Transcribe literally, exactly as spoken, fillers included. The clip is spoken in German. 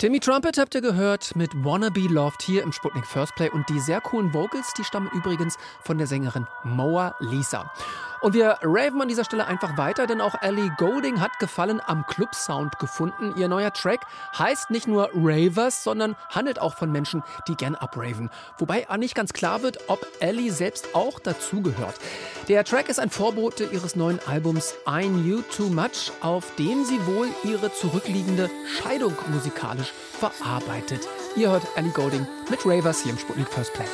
Timmy Trumpet habt ihr gehört mit Wanna Be Loved hier im Sputnik First Play. Und die sehr coolen Vocals, die stammen übrigens von der Sängerin Moa Lisa. Und wir raven an dieser Stelle einfach weiter, denn auch Ellie Goulding hat Gefallen am Club-Sound gefunden. Ihr neuer Track heißt nicht nur Ravers, sondern handelt auch von Menschen, die gern abraven. Wobei auch nicht ganz klar wird, ob Ellie selbst auch dazugehört. Der Track ist ein Vorbote ihres neuen Albums I Knew Too Much, auf dem sie wohl ihre zurückliegende Scheidung musikalisch verarbeitet. Ihr hört Ellie Goulding mit Ravers hier im Sputnik First Play.